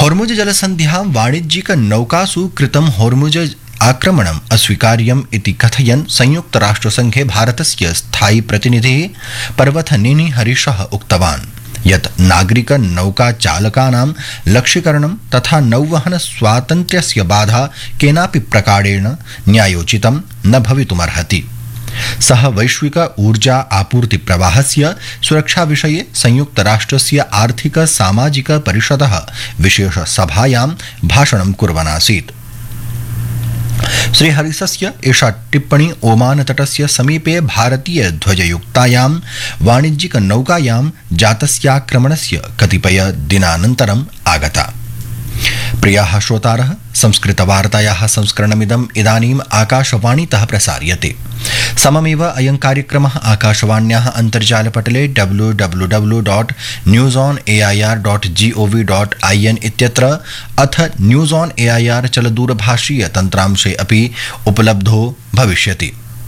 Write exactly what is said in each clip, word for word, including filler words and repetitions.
होर्मुज जलसन्ध्यां वाणिज्यिक नौकासु कृतं होर्मुज आक्रमणम् अस्वीकार्यम् इति कथयन् संयुक्तराष्ट्रसङ्घे भारतस्य स्थायी प्रतिनिधिः पर्वतनेनी हरीशः उक्तवान् यत् नागरिक नौकाचालकानां लक्ष्यीकरणं तथा नौवहन स्वातन्त्र्यस्य बाधा केनापि प्रकारेण न्यायोचितं न भवितुमर्हति। सः वैश्विक ऊर्जा आपूर्ति प्रवाहस्य सुरक्षा विषये संयुक्तराष्ट्रस्य आर्थिक सामाजिक परिषदः विशेष सभायां भाषणं कुर्वन् आसीत्। श्रीहरिसस्य एषा टिप्पणी ओमान तटस्य समीपे भारतीय ध्वजयुक्तायां वाणिज्यिक नौकायां जातस्याक्रमणस्य कतिपय दिनानन्तरम् आगता। प्रियाः श्रोतारः, संस्कृतवार्तायाः संस्करणमिदम् इदानीम् आकाशवाणीतः प्रसार्यते। सममेव अयं कार्यक्रमः आकाशवाण्याः अन्तर्जालपटले W W W dot news on A I R dot G O V dot I N इत्यत्र अथ news on A I R चलदूरभाषीय तन्त्रांशे अपि उपलब्धो भविष्यति।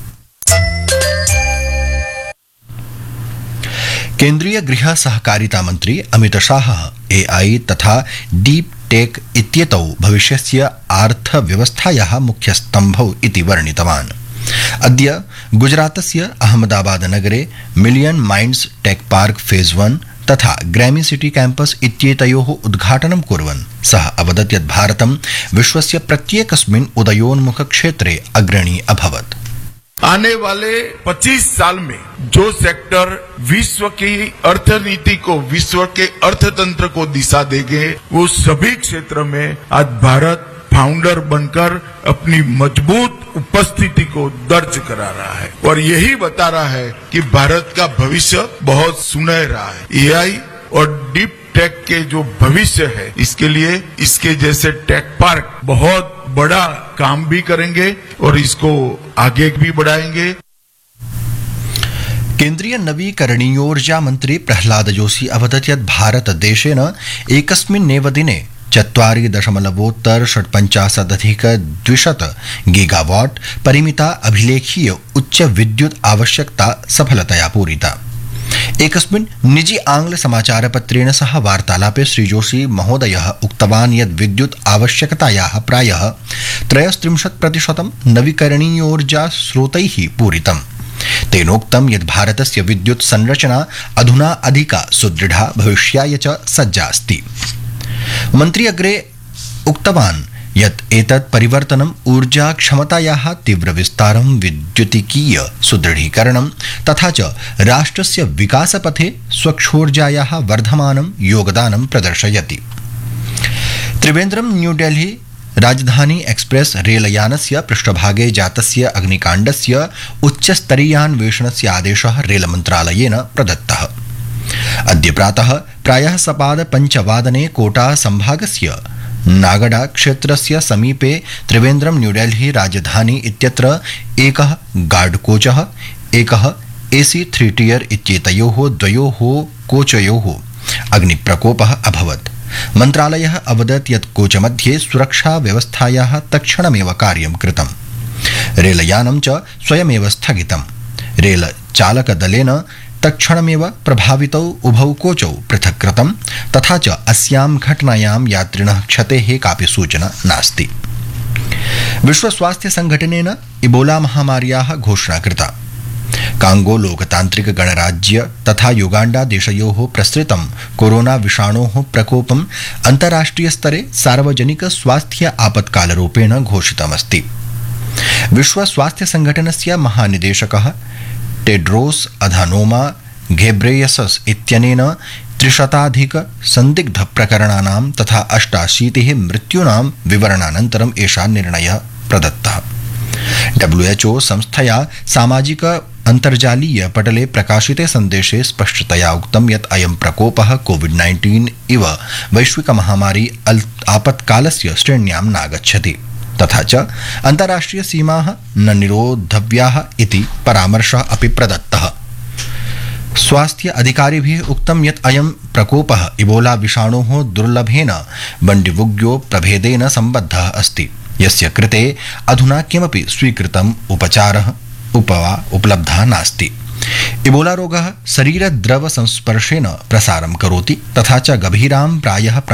केन्द्रीय गृह सहकारिता मंत्री अमित शाह ए आई तथा डीप टेक इत्येतौ भविष्यस्य अर्थव्यवस्थायाः मुख्यस्तम्भौ इति वर्णितवान्। अद्य गुजरातस्य अहमदाबाद नगरे million minds tech park phase वन तथा ग्रैमी सिटी कैंपस इत्येतयोः उद्घाटनं कुर्वन् सः अवदत् यत् भारतं विश्वस्य प्रत्येकस्मिन् उदयोन्मुख क्षेत्रे अग्रणी अभवत्। आने वाले पच्चीस साल में जो सेक्टर विश्व की अर्थनीति को, विश्व के अर्थतंत्र को दिशा देंगे, वो सभी क्षेत्र में आज भारत फाउंडर बनकर अपनी मजबूत उपस्थिति को दर्ज करा रहा है और यही बता रहा है कि भारत का भविष्य बहुत सुनहरा है। ए आई और डीप टेक के जो भविष्य है, इसके लिए इसके जैसे टेक पार्क बहुत बड़ा काम भी करेंगे और इसको आगे भी बढ़ाएंगे। केन्द्रीय नवीकरणीयोर्जा मंत्री प्रह्लाद जोशी अवदत् यत् भारत देशेन एकस्मिन्नेव दिने चत्वारि दशमलवोत्तर षट्पञ्चाशदधिक द्विशत गीगावाट परिमिता अभिलेखीय उच्च विद्युत आवश्यकता सफलतया पूरिता। एकस्मिन् निजी आंग्ल समाचारपत्रेण सह वार्तालापे श्रीजोशी महोदयः उक्तवान् यत् विद्युत आवश्यकतायाः प्रायः त्रयस्त्रिंशत् प्रतिशतं नवीकरणीयोर्जा स्रोतैः पूरितम्। तेनोक्तं यत् भारतस्य विद्युत संरचना अधुना अधिका सुदृढा भविष्याय च सज्जा अस्ति। मन्त्री अग्रे उक्तवान् यत् एतत् परिवर्तनम् ऊर्जा क्षमतायाः तीव्रविस्तारं, विद्युतिकीय सुदृढीकरणं तथा च राष्ट्रस्य विकासपथे स्वच्छोर्जायाः वर्धमानं योगदानं प्रदर्शयति। त्रिवेन्द्रं न्यूडेल्ही राजधानी एक्सप्रेस रेलयानस्य पृष्ठभागे जातस्य अग्निकाण्डस्य उच्चस्तरीयान्वेषणस्य आदेशः रेलमन्त्रालयेन प्रदत्तः। अद्य प्रातः प्रायः सपाद पञ्चवादने कोटा संभागस्य नागडा क्षेत्रस्य समीपे त्रिवेन्द्रं न्यूडेल्ही राजधानी इत्यत्र एकः गार्ड कोचः, एकः एसी थ्री टियर इत्येतयोः द्वयोः कोचयोः अग्निप्रकोपः अभवत्। मन्त्रालयः अवदत् यत् कोचमध्ये सुरक्षा व्यवस्थायाः तत्क्षणमेव कार्यं कृतम्। रेलयानं च स्वयमेव स्थगितम्। रेलचालकदलेन तत्क्षणमेव प्रभावितौ उभौ कोचौ पृथक् कृतं तथा च अस्यां घटनायां यात्रिणः क्षतेः कापि सूचना नास्ति। विश्व स्वास्थ्य संघटनेन इबोला महामार्याः घोषणा कृता। कांगो लोकतांत्रिक गणराज्य तथा युगांडा देशयोः प्रसृतं कोरोना विषाणोः प्रकोपम् अन्ताराष्ट्रिय स्तरे सार्वजनिक स्वास्थ्य आपत्कालरूपेण घोषितमस्ति। विश्व स्वास्थ्य संघटनस्य महानिदेशकः टेड्रोस अधानोमा घेब्रेयसस इत्यनेन त्रिशताधिक संदिग्ध प्रकरणानां तथा अष्टाशीतिः मृत्यूनां विवरणानन्तरम् एषा निर्णयः प्रदत्तः। डब्ल्यू एच ओ संस्थया सामाजिक अन्तर्जालीय पटले प्रकाशिते सन्देशे स्पष्टतया उक्तं यत् अयं प्रकोपः कोविड नाइन्टीन इव वैश्विक महामारी आपत्कालस्य श्रेण्यां नागच्छति तथा च अन्ताराष्ट्रिय सीमाः न निरोधव्याः इति परामर्शः अपि प्रदत्तः। स्वास्थ्य अधिकारिभिः उक्तं यत् अयं प्रकोपः इबोला विषाणोः दुर्लभेन बण्डिवुग्यो प्रभेदेन सम्बद्धः अस्ति, यस्य कृते अधुना किमपि स्वीकृतम् उपचारः उपवा उपलब्धः नास्ति। इबोला रोगः शरीरद्रव संस्पर्शेन प्रसारं करोति तथा च गभीरां प्रायः